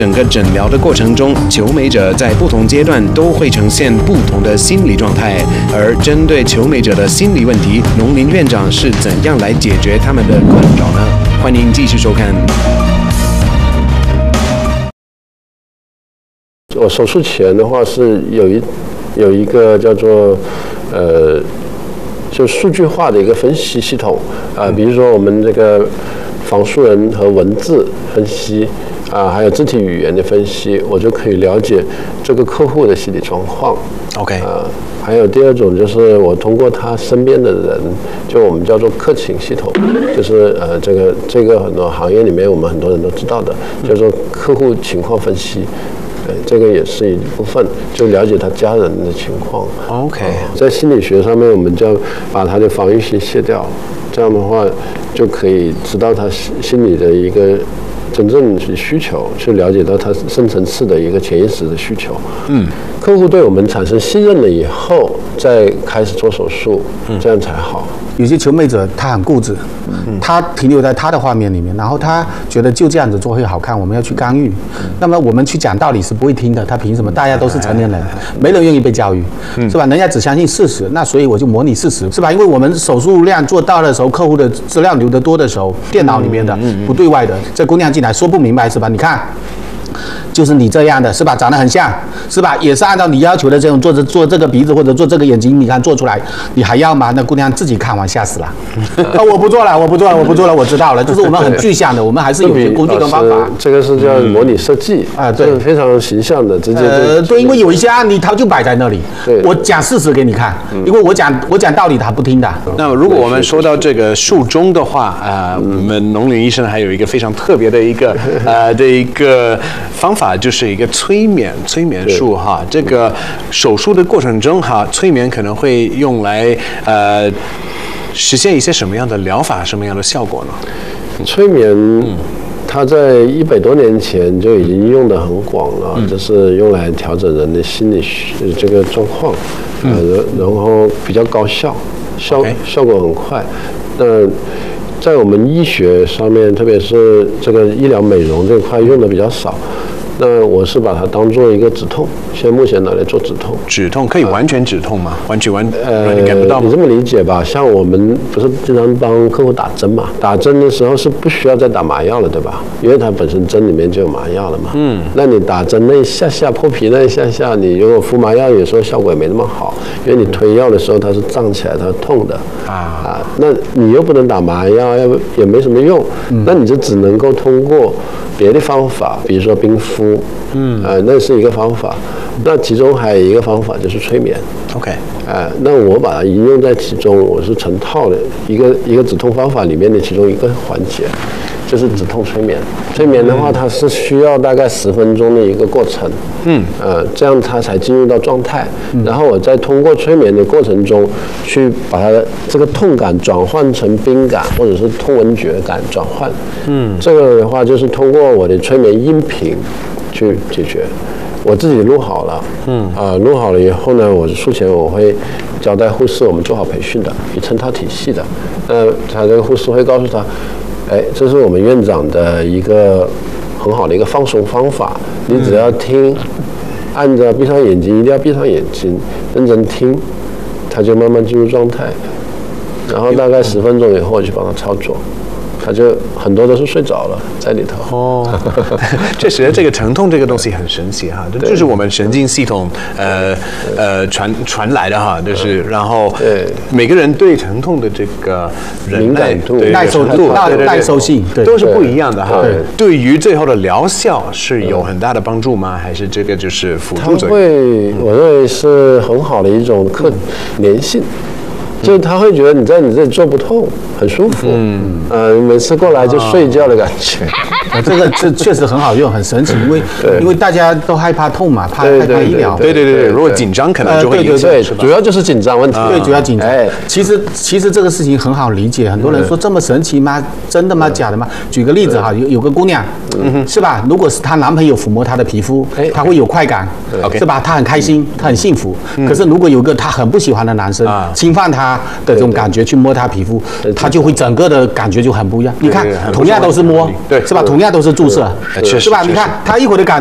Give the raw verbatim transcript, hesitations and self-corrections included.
整个诊疗的过程中，求美者在不同阶段都会呈现不同的心理状态，而针对求美者的心理问题，农林院长是怎样来解决他们的困扰呢？欢迎继续收看。 我手术前的话是有一有一个叫做呃，就数据化的一个分析系统啊、呃，比如说我们这个仿素人和文字分析。啊，还有肢体语言的分析，我就可以了解这个客户的心理状况。 OK， 啊，还有第二种就是我通过他身边的人，就我们叫做客情系统，就是呃，这个这个很多行业里面我们很多人都知道的，叫做客户情况分析。呃，这个也是一部分，就了解他家人的情况。 OK，、 呃、在心理学上面，我们就要把他的防御性卸掉，这样的话就可以知道他心理的一个。真正的需求，去了解到他深层次的一个潜意识的需求。嗯，客户对我们产生信任了以后，再开始做手术，嗯、这样才好。 有些求美者他很固执，嗯、他停留在他的画面里面，然后他觉得就这样子做会好看，我们要去干预。嗯、那么我们去讲道理是不会听的，他凭什么？大家都是成年人，没人愿意被教育，嗯、是吧？人家只相信事实，那所以我就模拟事实，是吧？因为我们手术量做到的时候，客户的资料留得多的时候，电脑里面的、嗯、不对外的，这姑娘进来说不明白是吧？你看。就是你这样的是吧？长得很像是吧？也是按照你要求的这种做这做这个鼻子或者做这个眼睛，你看做出来，你还要吗？那姑娘自己看完吓死了。啊，我不做了，我不做了，我不做了，我知道了。就是我们很具象的，我们还是有些工具跟方法。 这个是叫模拟设计、嗯、啊，对，非常形象的，直接呃，对，因为有一些案例它就摆在那里，对，我讲事实给你看，嗯、因为我讲我讲道理他不听的。 那如果我们说到这个术中的话啊、呃，我们农林医生还有一个非常特别的一个呃的一个方法。就是一个催眠催眠术哈，这个手术的过程中哈，催眠可能会用来呃实现一些什么样的疗法，什么样的效果呢？ 催眠，嗯、它在一百多年前就已经用得很广了，嗯、就是用来调整人的心理这个状况，嗯、呃，然后比较高效，效 Okay. 效果很快。那在我们医学上面，特别是这个医疗美容这块用的比较少。那我是把它当做一个止痛，现在目前拿来做止痛。 止痛可以完全止痛吗？完全完呃， 你感不到吗？ 你这么理解吧，像我们不是经常帮客户打针嘛？打针的时候是不需要再打麻药了，对吧？因为它本身针里面就有麻药了嘛。嗯。那你打针那一下下破皮那一下下，你如果敷麻药，有时候效果也没那么好，因为你推药的时候它是胀起来，它是痛的。啊啊，那你又不能打麻药，要也没什么用，嗯、那你就只能够通过别的方法，比如说冰敷。嗯，呃，那是一个方法。那其中还有一个方法就是催眠。 OK， 呃，那我把它应用在其中，我是成套的一个一个止痛方法里面的其中一个环节，就是止痛催眠。催眠的话，它是需要大概十分钟的一个过程。嗯，呃，这样它才进入到状态。嗯、然后我再通过催眠的过程中，去把它这个痛感转换成冰感，或者是痛闻觉感转换。嗯，这个的话就是通过我的催眠音频。去解决，我自己录好了，嗯，啊、呃，录好了以后呢，我术前我会交代护士，我们做好培训的，一成套体系的，那他这个护士会告诉他，哎，这是我们院长的一个很好的一个放松方法，你只要听，按着闭上眼睛，一定要闭上眼睛，认真听，他就慢慢进入状态，然后大概十分钟以后我去帮他操作。他就很多都是睡着了在里头哦，确实这个疼痛这个东西很神奇哈，这就是我们神经系统呃呃传传来的哈，就是然后每个人对疼痛的这个敏感度、 耐受度、耐受性都是不一样的哈。对于最后的疗效是有很大的帮助吗？还是这个就是辅助作用？ 会，我认为是很好的一种可粘性。就是他会觉得你在你这里做不痛，很舒服。嗯，呃，每次过来就睡觉的感觉。 啊、这个这确实很好用，很神奇，因为因为大家都害怕痛嘛，怕害怕医疗。 对对对对，如果紧张可能就会影响。 对对对，主要就是紧张问题。 对，主要紧张。哎，其实其实这个事情很好理解，很多人说这么神奇吗？真的吗？假的吗？举个例子哈，有有个姑娘，嗯、是吧？如果是她男朋友抚摸她的皮肤，她会有快感，是吧？她很开心，她很幸福。可是如果有个她很不喜欢的男生侵犯她。 他的这种感觉去摸他皮肤，他就会整个的感觉就很不一样。你看，同样都是摸， 对， 是吧？同样都是注射， 确实是吧？你看他一会儿的感。